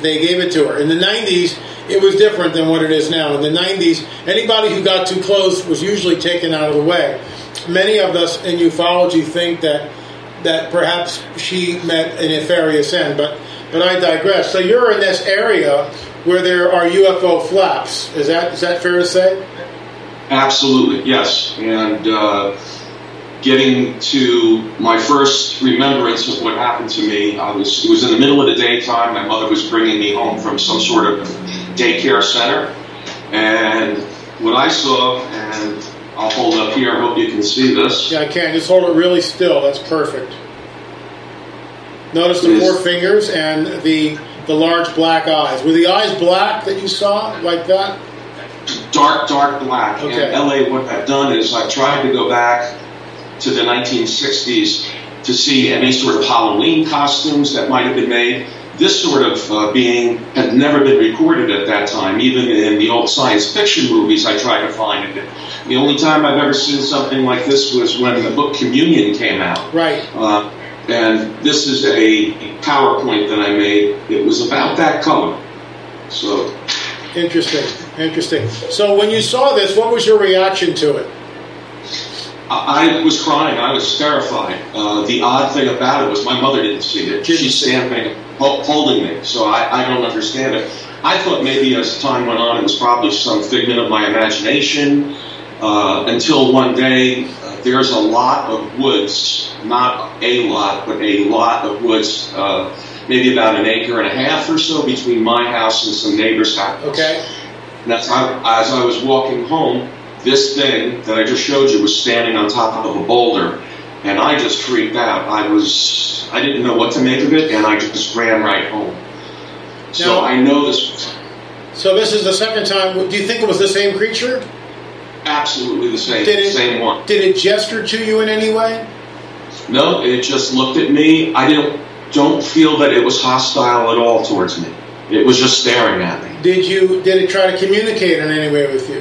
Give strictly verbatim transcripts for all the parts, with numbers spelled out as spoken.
they gave it to her. In the nineties, it was different than what it is now. In the nineties, anybody who got too close was usually taken out of the way. Many of us in ufology think that that perhaps she met a nefarious end, but but I digress. So you're in this area where there are U F O flaps. Is that is that fair to say? Absolutely, yes. And uh, getting to my first remembrance of what happened to me, I was it was in the middle of the daytime. My mother was bringing me home from some sort of daycare center, and what I saw, and I'll hold up here. I hope you can see this. Yeah, I can. Just hold it really still. That's perfect. Notice the Yes. four fingers and the the large black eyes. Were the eyes black that you saw like that? Dark, dark black. Okay. And L A, what I've done is I've tried to go back to the nineteen sixties to see any sort of Halloween costumes that might have been made. This sort of uh, being had never been recorded at that time. Even in the old science fiction movies, I tried to find it. The only time I've ever seen something like this was when the book Communion came out. Right. Uh, and this is a PowerPoint that I made. It was about that color. So Interesting. Interesting. So when you saw this, what was your reaction to it? I, I was crying. I was terrified. Uh, the odd thing about it was my mother didn't see it. She's standing, holding me, so I, I don't understand it. I thought maybe as time went on, it was probably some figment of my imagination. Uh, until one day, uh, there's a lot of woods, not a lot, but a lot of woods, uh, maybe about an acre and a half or so between my house and some neighbor's house. Okay. And that's how, as I was walking home, this thing that I just showed you was standing on top of a boulder, and I just freaked out. I was, I didn't know what to make of it, and I just ran right home. So Now, I know this. So this is the second time. Do you think it was the same creature? Absolutely the same, Did it, same one. Did it gesture to you in any way? No, it just looked at me. I didn't, don't feel that it was hostile at all towards me. It was just staring at me. Did you? Did it try to communicate in any way with you?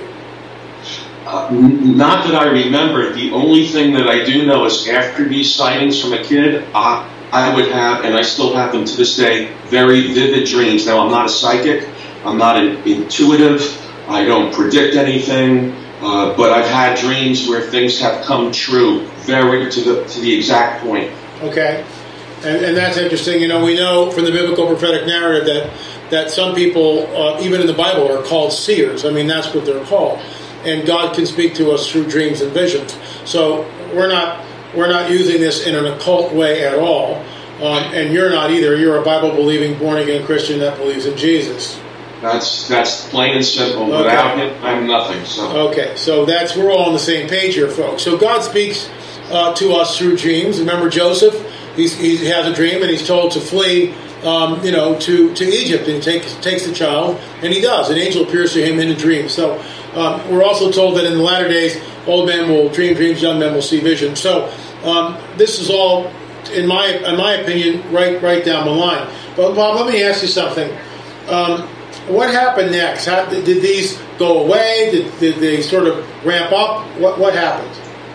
Uh, n- not that I remember. The only thing that I do know is after these sightings from a kid, uh, I would have, and I still have them to this day, very vivid dreams. Now, I'm not a psychic. I'm not an intuitive. I don't predict anything. Uh, but I've had dreams where things have come true, very to the to the exact point. Okay, and, and that's interesting. You know, we know from the biblical prophetic narrative that that some people, uh, even in the Bible, are called seers. I mean, that's what they're called, and God can speak to us through dreams and visions. So we're not we're not using this in an occult way at all, um, and you're not either. You're a Bible believing, born again Christian that believes in Jesus. That's that's plain and simple. Okay. Without him, I'm nothing. So Okay, so that's we're all on the same page here, folks. So God speaks uh, to us through dreams. Remember Joseph? He's, he has a dream and he's told to flee, um, you know, to, to Egypt, and he takes takes the child, and he does. An angel appears to him in a dream. So um, we're also told that in the latter days, old men will dream dreams, young men will see visions. So um, this is all, in my in my opinion, right right down the line. But Bob, let me ask you something. Um, What happened next? How, did these go away? Did, did they sort of ramp up? What what happened?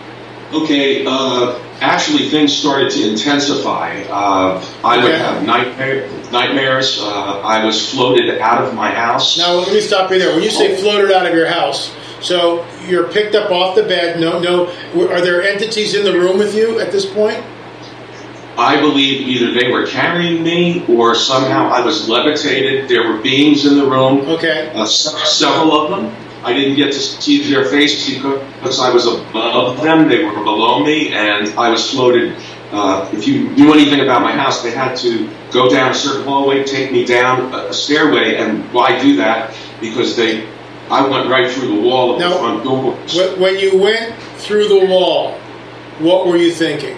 okay, uh, actually things started to intensify. Uh, I would Okay. have nightmare, nightmares. Uh, I was floated out of my house. Now let me stop you there. When you say floated out of your house, so you're picked up off the bed. No, no. Are there entities in the room with you at this point? I believe either they were carrying me or somehow I was levitated. There were beings in the room, Okay. uh, se- several of them. I didn't get to see their faces because I was above them. They were below me, and I was floated. Uh, if you knew anything about my house, they had to go down a certain hallway, take me down a, a stairway, and why do that? Because they, I went right through the wall of Now, the front door. wh- when you went through the wall, what were you thinking?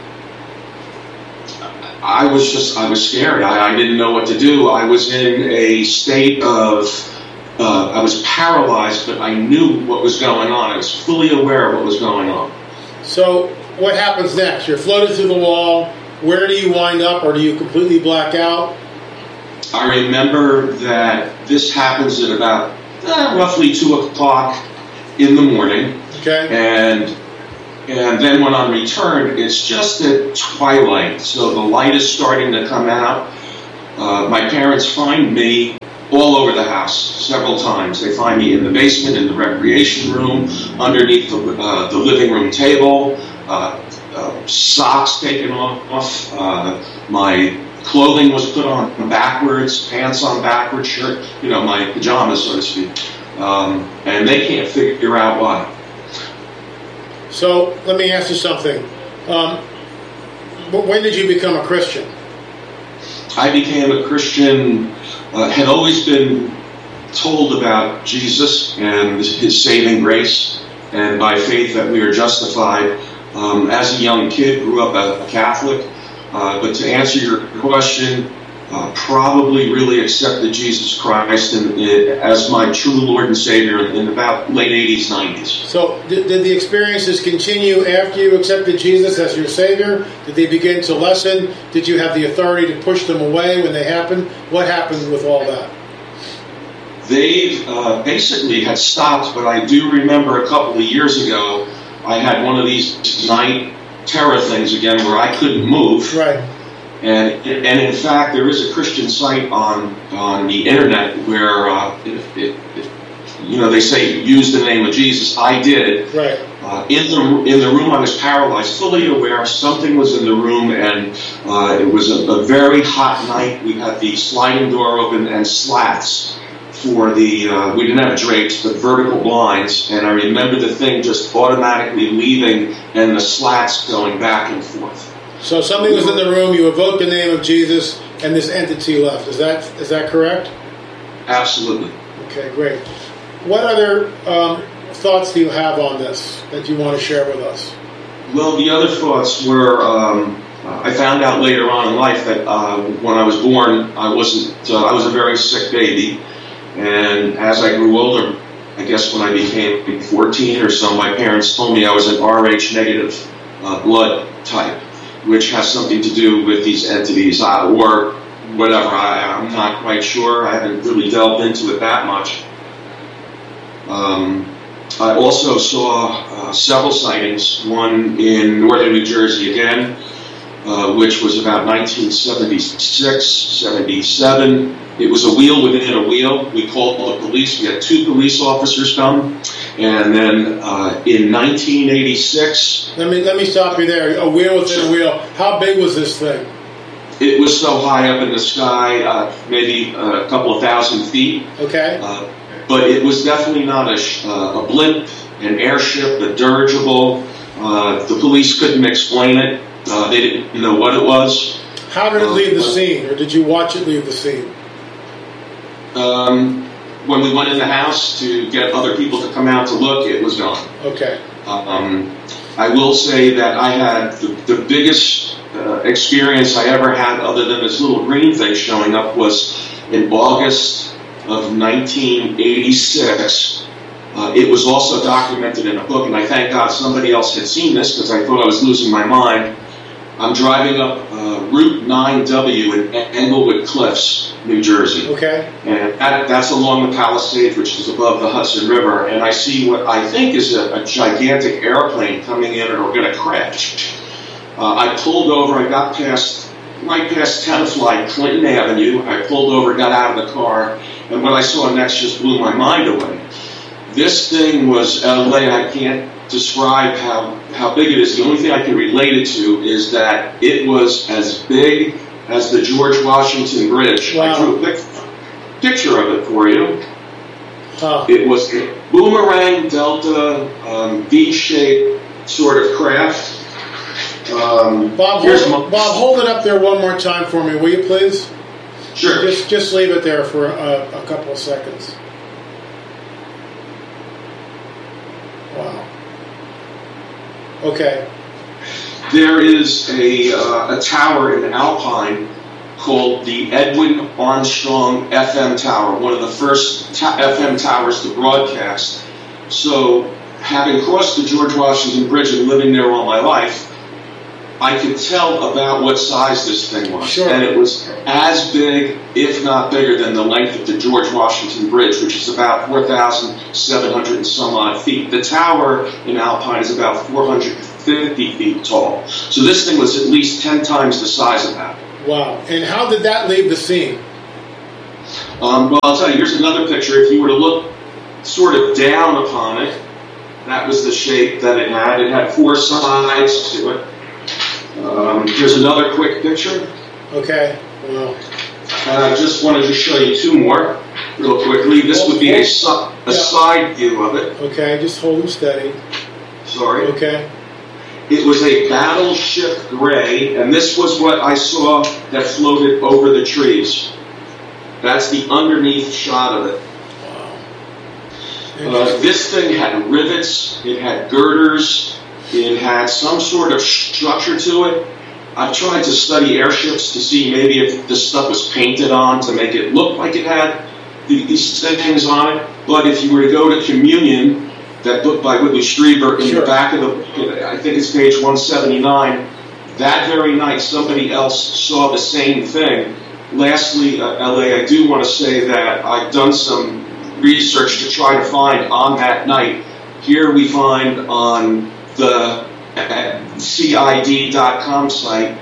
I was just, I was scared. I, I didn't know what to do. I was in a state of, uh, I was paralyzed, but I knew what was going on. I was fully aware of what was going on. So what happens next? You're floated through the wall. Where do you wind up, or do you completely black out? I remember that this happens at about eh, roughly two o'clock in the morning. Okay. And And then when I'm returned, it's just at twilight, so the light is starting to come out. Uh, my parents find me all over the house several times. They find me in the basement, in the recreation room, underneath the, uh, the living room table, uh, uh, socks taken off, uh, my clothing was put on backwards, pants on backwards, shirt, you know, my pajamas, so to speak. Um, and they can't figure out why. So let me ask you something. Um, when did you become a Christian? I became a Christian, uh, had always been told about Jesus and his saving grace, and by faith that we are justified. Um, as a young kid, grew up a, a Catholic. Uh, but to answer your question, uh, probably really accepted Jesus Christ in, in, as my true Lord and Savior in, in about late eighties, nineties. So did, did the experiences continue after you accepted Jesus as your Savior? Did they begin to lessen? Did you have the authority to push them away when they happened? What happened with all that? They uh, basically had stopped, but I do remember a couple of years ago, I had one of these night terror things again where I couldn't move. Right. And and in fact, there is a Christian site on on the internet where uh, it, it, it, you know, they say use the name of Jesus. I did. Right. Uh, in the in the room, I was paralyzed, fully aware something was in the room, and uh, it was a, a very hot night. We had the sliding door open and slats for the, uh, we didn't have drapes, but vertical blinds, and I remember the thing just automatically leaving and the slats going back and forth. So something was in the room, you evoked the name of Jesus, and this entity left. Is that is that correct? Absolutely. Okay, great. What other um, thoughts do you have on this that you want to share with us? Well, the other thoughts were, um, I found out later on in life that uh, when I was born, I wasn't, uh, I was a very sick baby. And as I grew older, I guess when I became fourteen or so, my parents told me I was an R H negative uh, blood type, which has something to do with these entities uh, or whatever. I, I'm not quite sure. I haven't really delved into it that much. Um, I also saw uh, several sightings, one in northern New Jersey again, uh, which was about nineteen seventy-six, seventy-seven. It was a wheel within a wheel. We called the police. We had two police officers come. And then uh, in nineteen eighty-six... Let me let me stop you there. A wheel within a wheel. How big was this thing? It was so high up in the sky, uh, maybe a couple of thousand feet. Okay. Uh, but it was definitely not a, sh- uh, a blimp, an airship, a dirigible. Uh, the police couldn't explain it. Uh, they didn't know what it was. How did it leave the uh, scene, or did you watch it leave the scene? Um, when we went in the house to get other people to come out to look, it was gone. Okay. Um, I will say that I had the, the biggest uh, experience I ever had, other than this little green thing showing up, was in August of nineteen eighty-six. Uh, it was also documented in a book, and I thank God somebody else had seen this because I thought I was losing my mind. I'm driving up uh, Route nine W in Englewood Cliffs, New Jersey. Okay. And that, that's along the Palisades, which is above the Hudson River. And I see what I think is a, a gigantic airplane coming in or going to crash. Uh, I pulled over. I got past, right past Tenafly, Clinton Avenue. I pulled over, got out of the car. And what I saw next just blew my mind away. This thing was L A. I can't describe how, how big it is. The only thing I can relate it to is that it was as big as the George Washington Bridge. Wow. I drew a pic- picture of it for you. Huh. It was a boomerang delta um, V-shaped sort of craft. Um, Bob, hold, my- Bob, hold it up there one more time for me, will you please? Sure. Just, just leave it there for a, a couple of seconds. Wow. Okay. There is a, uh, a tower in Alpine called the Edwin Armstrong F M Tower, one of the first ta- F M towers to broadcast. So, having crossed the George Washington Bridge and living there all my life, I could tell about what size this thing was. Sure. And it was as big, if not bigger, than the length of the George Washington Bridge, which is about four thousand seven hundred and some odd feet. The tower in Alpine is about four hundred fifty feet tall. So this thing was at least ten times the size of that. Wow. And how did that leave the scene? Um, well, I'll tell you, here's another picture. If you were to look sort of down upon it, that was the shape that it had. It had four sides to it. Um, here's another quick picture. Okay. Wow. And I just wanted to show you two more real quickly. This would be a, si- a yeah. side view of it. Okay, just hold them steady. Sorry. Okay. It was a battleship gray, and this was what I saw that floated over the trees. That's the underneath shot of it. Wow. Uh, this thing had rivets, it had girders, it had some sort of structure to it. I've tried to study airships to see maybe if this stuff was painted on to make it look like it had these things on it. But if you were to go to Communion, that book by Whitley Strieber, in sure. the back of the, I think it's page one seventy-nine, that very night somebody else saw the same thing. Lastly, uh, L A, I do want to say that I've done some research to try to find on that night. Here we find on the uh, C I D dot com site,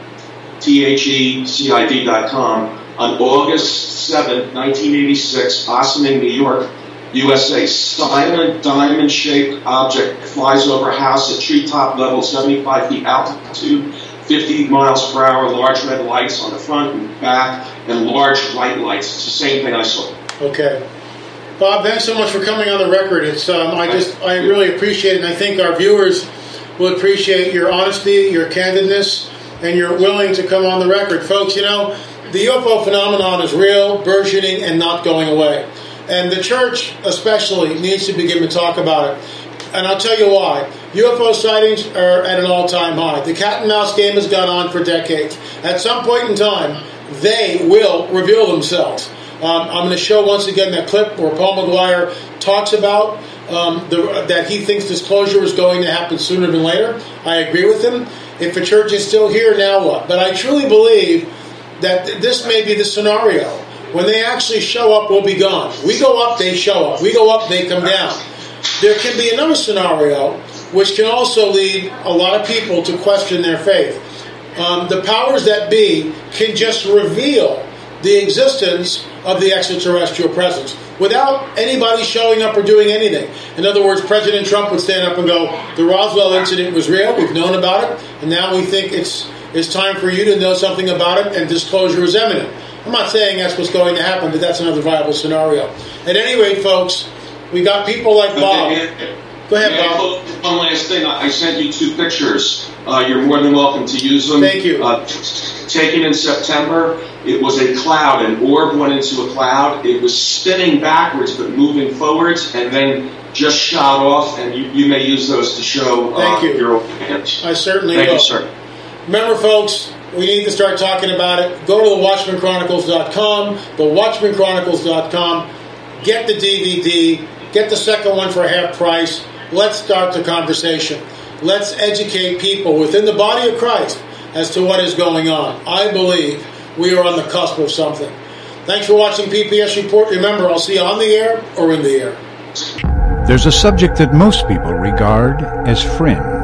T H E C I D dot com, on August seventh, nineteen eighty-six, Ossining, New York, U S A, silent diamond-shaped object flies over house at treetop level, seventy-five feet altitude, fifty miles per hour, large red lights on the front and back, and large white lights. It's the same thing I saw. Okay. Bob, thanks so much for coming on the record. It's um, I just I really appreciate it, and I think our viewers will appreciate your honesty, your candidness, and you're willing to come on the record. Folks, you know, the U F O phenomenon is real, burgeoning, and not going away. And the church especially needs to begin to talk about it. And I'll tell you why. U F O sightings are at an all-time high. The cat and mouse game has gone on for decades. At some point in time, they will reveal themselves. Um, I'm going to show once again that clip where Paul McGuire talks about um, the, that he thinks disclosure is going to happen sooner than later. I agree with him. If the church is still here, now what? But I truly believe that th- this may be the scenario. When they actually show up, we'll be gone. We go up, they show up. We go up, they come down. There can be another scenario which can also lead a lot of people to question their faith. Um, the powers that be can just reveal the existence of the extraterrestrial presence without anybody showing up or doing anything. In other words, President Trump would stand up and go, the Roswell incident was real, we've known about it, and now we think it's it's time for you to know something about it, and disclosure is imminent. I'm not saying that's what's going to happen, but that's another viable scenario. At any rate, folks, we got people like Bob. Go ahead, Bob. One last thing. I sent you two pictures. Uh, you're more than welcome to use them. Thank you. Uh, taken in September, it was a cloud. An orb went into a cloud. It was spinning backwards but moving forwards, and then just shot off. And you, you may use those to show uh, Thank you. your opinions. I certainly Thank will. you, sir. Remember, folks, we need to start talking about it. Go to the watchman chronicles dot com, the watchman chronicles dot com. Get the D V D. Get the second one for half price. Let's start the conversation. Let's educate people within the body of Christ as to what is going on. I believe we are on the cusp of something. Thanks for watching P P S Report. Remember, I'll see you on the air or in the air. There's a subject that most people regard as fringe.